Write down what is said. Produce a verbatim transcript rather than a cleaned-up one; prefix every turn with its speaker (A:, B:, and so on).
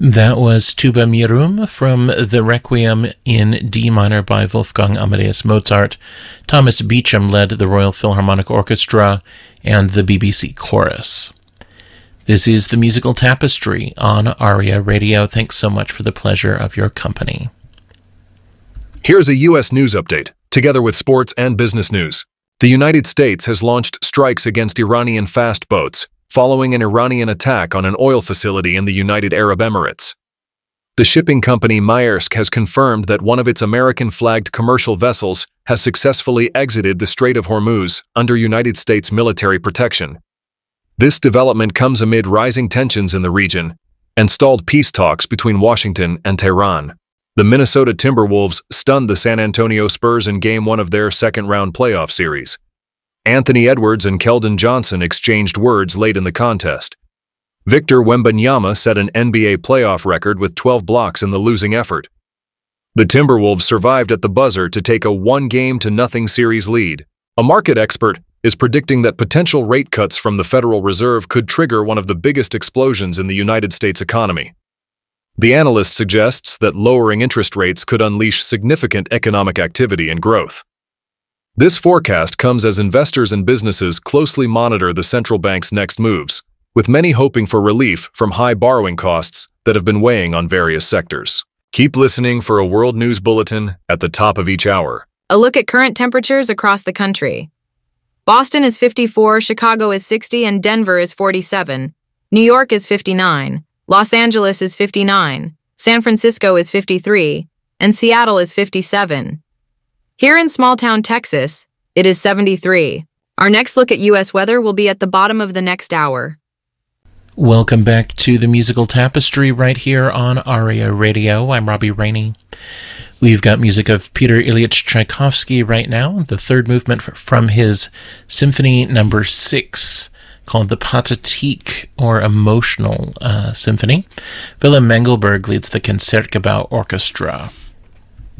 A: That was Tuba Mirum from the Requiem in D minor by Wolfgang Amadeus Mozart. Thomas Beecham led the Royal Philharmonic Orchestra and the B B C Chorus. This is the Musical Tapestry on ARIA Radio. Thanks so much for the pleasure of your company.
B: Here's a U S news update, together with sports and business news. The United States has launched strikes against Iranian fast boats, following an Iranian attack on an oil facility in the United Arab Emirates. The shipping company Maersk has confirmed that one of its American-flagged commercial vessels has successfully exited the Strait of Hormuz under United States military protection. This development comes amid rising tensions in the region and stalled peace talks between Washington and Tehran. The Minnesota Timberwolves stunned the San Antonio Spurs in Game one of their second-round playoff series. Anthony Edwards and Keldon Johnson exchanged words late in the contest. Victor Wembanyama set an N B A playoff record with twelve blocks in the losing effort. The Timberwolves survived at the buzzer to take a one-game-to-nothing series lead. A market expert is predicting that potential rate cuts from the Federal Reserve could trigger one of the biggest explosions in the United States economy. The analyst suggests that lowering interest rates could unleash significant economic activity and growth. This forecast comes as investors and businesses closely monitor the central bank's next moves, with many hoping for relief from high borrowing costs that have been weighing on various sectors. Keep listening for a World News Bulletin at the top of each hour.
C: A look at current temperatures across the country. Boston is fifty-four, Chicago is sixty, and Denver is forty-seven. New York is fifty-nine, Los Angeles is fifty-nine, San Francisco is fifty-three, and Seattle is fifty-seven. Here in small-town Texas, it is seventy-three. Our next look at U S weather will be at the bottom of the next hour.
A: Welcome back to the Musical Tapestry right here on ARIA Radio. I'm Robbie Rainey. We've got music of Peter Ilyich Tchaikovsky right now, the third movement from his Symphony Number Six, called the Pathetique, or Emotional uh, Symphony. Willem Mengelberg leads the Concertgebouw Orchestra.